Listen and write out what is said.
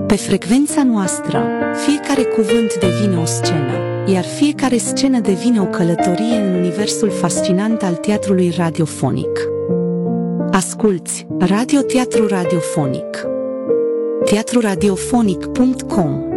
Pe frecvența noastră, fiecare cuvânt devine o scenă, iar fiecare scenă devine o călătorie în universul fascinant al teatrului radiofonic. Asculți Radio Teatru Radiofonic. teatruradiofonic.com